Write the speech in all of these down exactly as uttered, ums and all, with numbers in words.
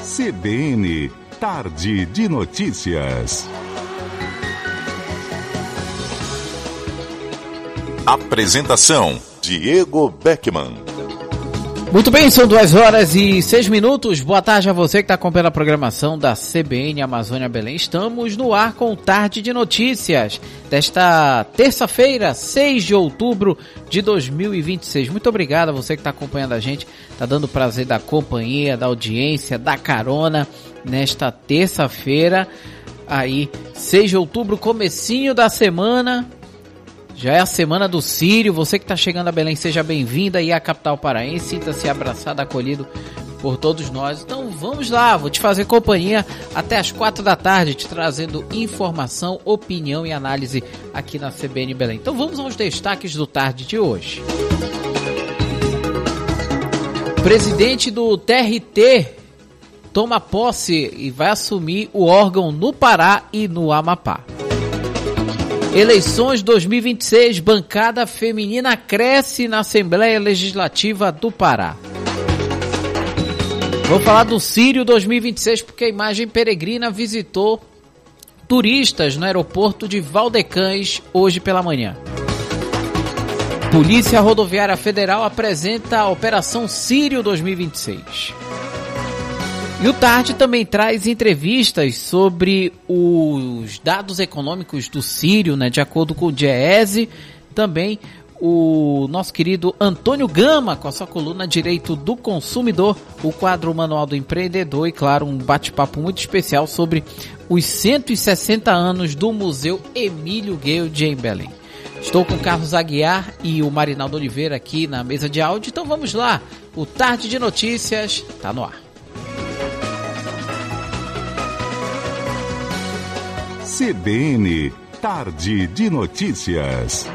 C B N, Tarde de Notícias. Apresentação, Diego Beckman. Muito bem, são duas horas e seis minutos. Boa tarde a você que está acompanhando a programação da C B N Amazônia Belém. Estamos no ar com o Tarde de Notícias desta terça-feira, seis de outubro de dois mil e vinte e seis. Muito obrigado a você que está acompanhando a gente, está dando prazer da companhia, da audiência, da carona nesta terça-feira. Aí, seis de outubro, comecinho da semana. Já é a semana do Sírio. Você que está chegando a Belém, seja bem-vinda aí à capital paraense. Sinta-se abraçado, acolhido por todos nós. Então vamos lá, vou te fazer companhia até as quatro da tarde, te trazendo informação, opinião e análise aqui na C B N Belém. Então vamos aos destaques do tarde de hoje. Presidente do T R T toma posse e vai assumir o órgão no Pará e no Amapá. Eleições dois mil e vinte e seis, bancada feminina cresce na Assembleia Legislativa do Pará. Vou falar do Sírio dois mil e vinte e seis porque a Imagem Peregrina visitou turistas no aeroporto de Valdecães hoje pela manhã. Polícia Rodoviária Federal apresenta a Operação Sírio dois mil e vinte e seis. E o Tarde também traz entrevistas sobre os dados econômicos do Sírio, né? De acordo com o Diese, também o nosso querido Antônio Gama, com a sua coluna Direito do Consumidor, o quadro Manual do Empreendedor e, claro, um bate-papo muito especial sobre os cento e sessenta anos do Museu Emílio Gueild em Belém. Estou com o Carlos Aguiar e o Marinaldo Oliveira aqui na mesa de áudio, então vamos lá, o Tarde de Notícias está no ar. C B N, Tarde de Notícias.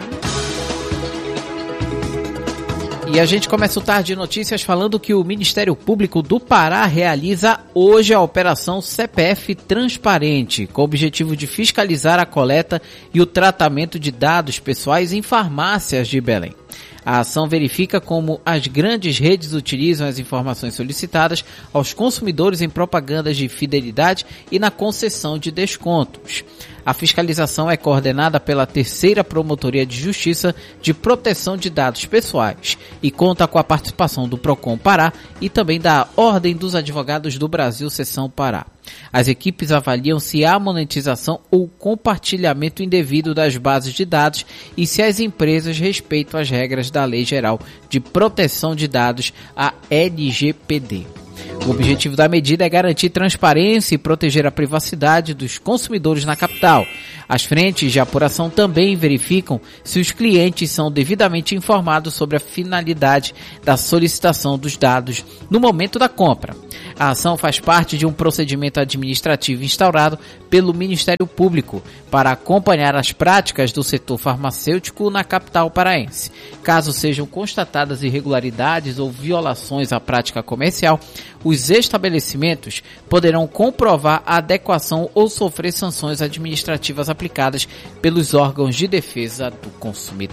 E a gente começa o Tarde de Notícias falando que o Ministério Público do Pará realiza hoje a Operação C P F Transparente, com o objetivo de fiscalizar a coleta e o tratamento de dados pessoais em farmácias de Belém. A ação verifica como as grandes redes utilizam as informações solicitadas aos consumidores em propagandas de fidelidade e na concessão de descontos. A fiscalização é coordenada pela Terceira Promotoria de Justiça de Proteção de Dados Pessoais e conta com a participação do Procon Pará e também da Ordem dos Advogados do Brasil, Seção Pará. As equipes avaliam se há monetização ou compartilhamento indevido das bases de dados e se as empresas respeitam as regras da Lei Geral de Proteção de Dados, a L G P D. O objetivo da medida é garantir transparência e proteger a privacidade dos consumidores na capital. As frentes de apuração também verificam se os clientes são devidamente informados sobre a finalidade da solicitação dos dados no momento da compra. A ação faz parte de um procedimento administrativo instaurado pelo Ministério Público para acompanhar as práticas do setor farmacêutico na capital paraense. Caso sejam constatadas irregularidades ou violações à prática comercial, os estabelecimentos poderão comprovar a adequação ou sofrer sanções administrativas aplicadas pelos órgãos de defesa do consumidor.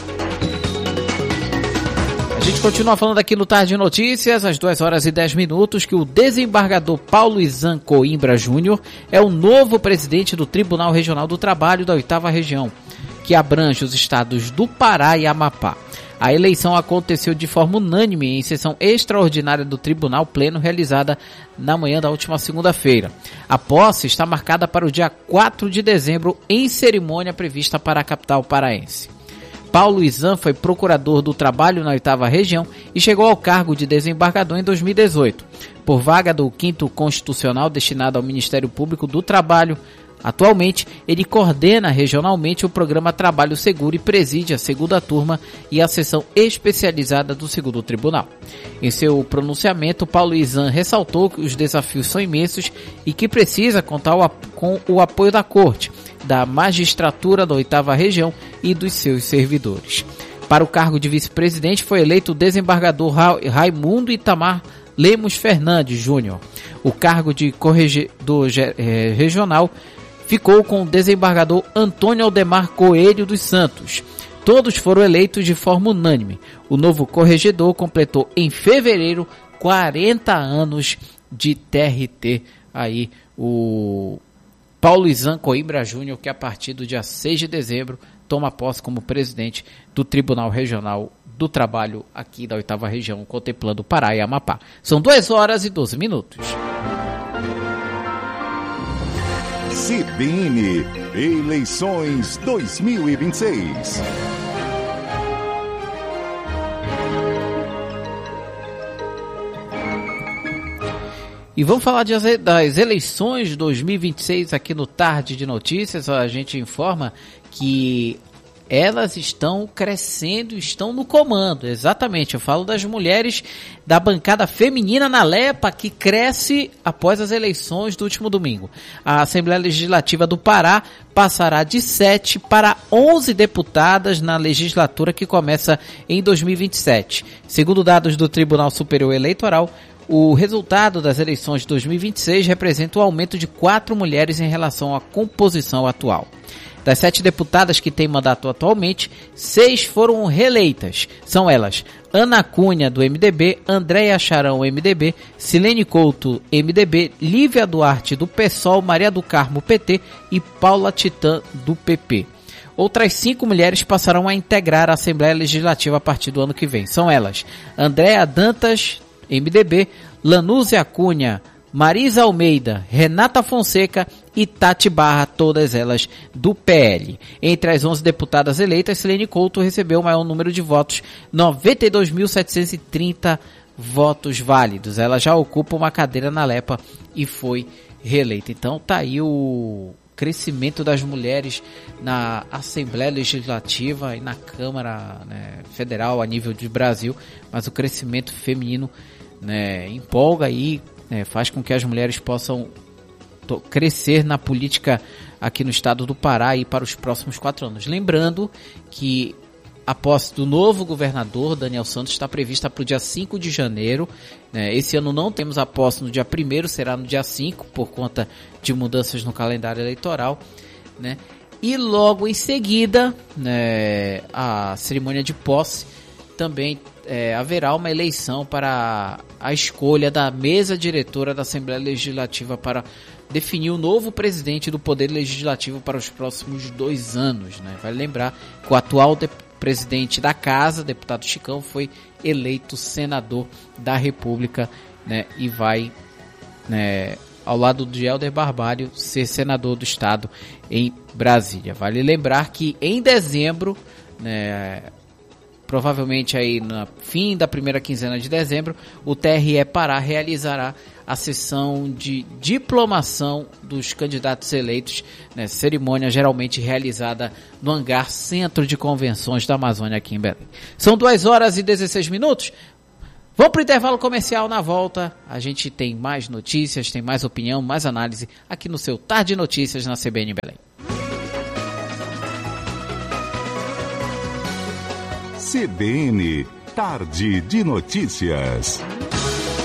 A gente continua falando aqui no Tarde de Notícias, às duas horas e dez minutos, que o desembargador Paulo Izan Coimbra Júnior é o novo presidente do Tribunal Regional do Trabalho da oitava Região, que abrange os estados do Pará e Amapá. A eleição aconteceu de forma unânime em sessão extraordinária do Tribunal Pleno realizada na manhã da última segunda-feira. A posse está marcada para o dia quatro de dezembro em cerimônia prevista para a capital paraense. Paulo Izan foi procurador do trabalho na oitava Região e chegou ao cargo de desembargador em dois mil e dezoito, por vaga do quinto Constitucional destinado ao Ministério Público do Trabalho. Atualmente, ele coordena regionalmente o programa Trabalho Seguro e preside a segunda turma e a seção especializada do segundo tribunal. Em seu pronunciamento, Paulo Izan ressaltou que os desafios são imensos e que precisa contar com o apoio da Corte, da magistratura da oitava Região e dos seus servidores. Para o cargo de vice-presidente foi eleito o desembargador Raimundo Itamar Lemos Fernandes Júnior. O cargo de corregedor eh, regional ficou com o desembargador Antônio Aldemar Coelho dos Santos. Todos foram eleitos de forma unânime. O novo corregedor completou em fevereiro quarenta anos de T R T. Aí o Paulo Izan Coimbra Júnior, que a partir do dia seis de dezembro toma posse como presidente do Tribunal Regional do Trabalho aqui da oitava Região, contemplando Pará e Amapá. São duas horas e doze minutos. C B N Eleições dois mil e vinte e seis. E vamos falar de, das eleições dois mil e vinte e seis aqui no Tarde de Notícias. A gente informa que elas estão crescendo, estão no comando. Exatamente, eu falo das mulheres da bancada feminina na Lepa, que cresce após as eleições do último domingo. A Assembleia Legislativa do Pará passará de sete para onze deputadas na legislatura que começa em dois mil e vinte e sete. Segundo dados do Tribunal Superior Eleitoral, o resultado das eleições de dois mil e vinte e seis representa um aumento de quatro mulheres em relação à composição atual. Das sete deputadas que têm mandato atualmente, seis foram reeleitas. São elas: Ana Cunha, do M D B, Andréia Charão, M D B, Silene Couto, M D B, Lívia Duarte, do PSOL, Maria do Carmo, P T e Paula Titã, do P P. Outras cinco mulheres passarão a integrar a Assembleia Legislativa a partir do ano que vem. São elas: Andréia Dantas, M D B, Lanúzia Cunha, Marisa Almeida, Renata Fonseca e Tati Barra, todas elas do P L. Entre as onze deputadas eleitas, Silene Couto recebeu o maior número de votos, noventa e dois mil setecentos e trinta votos válidos. Ela já ocupa uma cadeira na Lepa e foi reeleita. Então tá aí o crescimento das mulheres na Assembleia Legislativa e na Câmara, né, Federal a nível de Brasil, mas o crescimento feminino, né, empolga aí, né, faz com que as mulheres possam to- crescer na política aqui no estado do Pará aí para os próximos quatro anos. Lembrando que a posse do novo governador, Daniel Santos, está prevista para o dia cinco de janeiro. Né? Esse ano não temos a posse no dia primeiro, será no dia cinco, por conta de mudanças no calendário eleitoral. Né? E logo em seguida, né, a cerimônia de posse, também é, haverá uma eleição para a escolha da mesa diretora da Assembleia Legislativa para definir o novo presidente do Poder Legislativo para os próximos dois anos. Né? Vale lembrar que o atual de- presidente da Casa, deputado Chicão, foi eleito senador da República, né? E vai, né, ao lado de Helder Barbalho, ser senador do Estado em Brasília. Vale lembrar que em dezembro, né, provavelmente aí no fim da primeira quinzena de dezembro, o T R E Pará realizará a sessão de diplomação dos candidatos eleitos, né, cerimônia geralmente realizada no hangar Centro de Convenções da Amazônia aqui em Belém. São duas horas e dezesseis minutos. Vamos para o intervalo comercial. Na volta a gente tem mais notícias, tem mais opinião, mais análise aqui no seu Tarde Notícias na C B N Belém. C B N Tarde de Notícias.